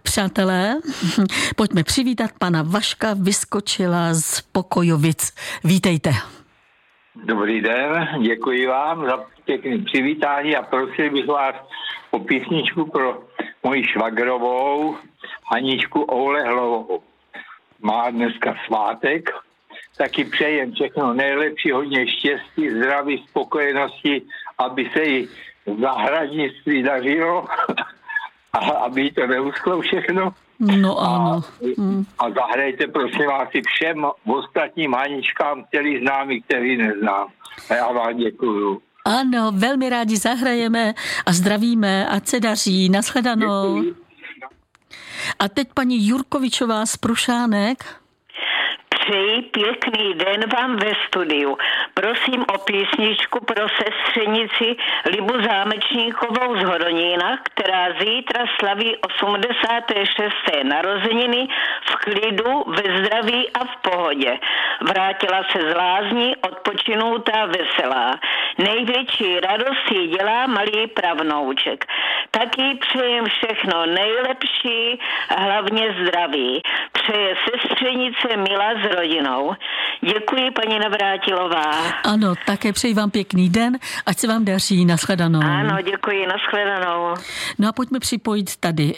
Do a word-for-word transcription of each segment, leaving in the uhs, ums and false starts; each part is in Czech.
Přátelé, pojďme přivítat pana Vaška Vyskočila z Pokojovic. Vítejte. Dobrý den, děkuji vám za pěkné přivítání a prosil bych vás o písničku pro moji švagrovou Haničku Oulehlovou. Má dneska svátek, taky přejem všechno nejlepší, hodně štěstí, zdraví, spokojenosti, aby se jí v zahradnictví dařilo a aby jí to neuschlo všechno. No ano. A, a zahrajte prosím vás i všem ostatním Haničkám, který známý, který neznám. A já vám děkuju. Ano, velmi rádi zahrajeme a zdravíme, ať se daří. Nashledanou. Děkuji. A teď paní Jurkovičová z Prušánek. Přeji pěkný den vám ve studiu. Prosím o písničku pro sestřenici Libu Zámečníkovou z Horonína, která zítra slaví osmdesáté šesté narozeniny v klidu, ve zdraví a v pohodě. Vrátila se z lázní, odpočinutá, veselá. Největší radost jí dělá malý pravnouček. Taky přejem všechno nejlepší, hlavně zdraví. Přeje sestřenice Mila z rodinou. Děkuji, paní Navrátilová. Ano, také přeji vám pěkný den, ať se vám daří. Nashledanou. Ano, děkuji, nashledanou. No a pojďme připojit tady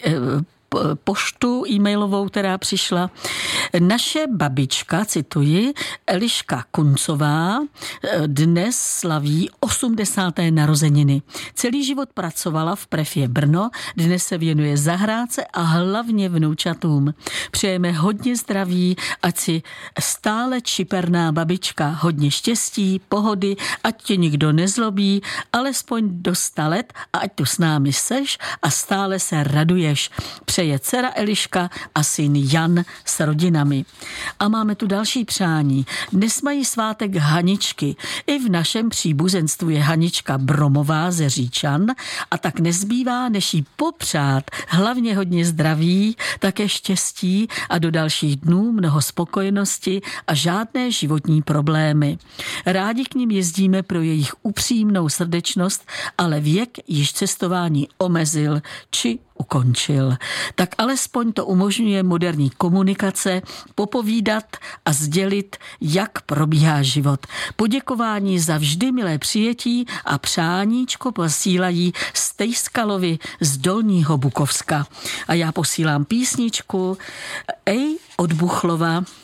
poštu e-mailovou, která přišla. Naše babička, cituji, Eliška Kuncová, dnes slaví osmdesáté narozeniny. Celý život pracovala v Prefě Brno, dnes se věnuje zahrádce a hlavně vnoučatům. Přejeme hodně zdraví, ať si stále čiperná babička hodně štěstí, pohody, ať tě nikdo nezlobí, alespoň do sta let a ať tu s námi seš a stále se raduješ. Přeje dcera Eliška a syn Jan s rodinami. A máme tu další přání. Dnes mají svátek Haničky. I v našem příbuzenstvu je Hanička Bromová ze Říčan a tak nezbývá, než jí popřát hlavně hodně zdraví, také štěstí a do dalších dnů mnoho spokojenosti a žádné životní problémy. Rádi k nim jezdíme pro jejich upřímnou srdečnost, ale věk již cestování omezil či ukončil. Tak alespoň to umožňuje moderní komunikace, popovídat a sdělit, jak probíhá život. Poděkování za vždy milé přijetí a přáníčko posílají Stejskalovi z Dolního Bukovska. A já posílám písničku Ej od Buchlova.